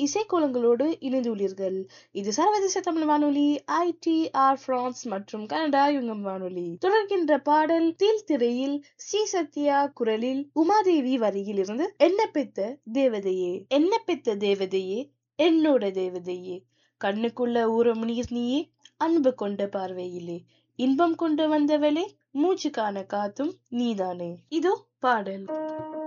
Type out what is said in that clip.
இசைக்கோலங்களோடு இணைந்துள்ளீர்கள். இது சர்வதேச தமிழ் வானொலி ஐடிஆர் பிரான்ஸ் மற்றும் கனடா யுங்கம் வானொலி. தொடர்கின்ற பாடல் தீல் திரையில் சி சத்யா குரலில் உமாதேவி வரியில் இருந்து என்ன பெத்த தேவதையே என்ன பெத்த தேவதையே என்னோட தேவதையே கண்ணுக்குள்ள ஊறும் நீர் நீயே அன்பு கொண்ட பார்வையிலே இன்பம் கொண்டு வந்தவளே மூச்சு காண காத்தும் நீதானே. இதோ பாடல்.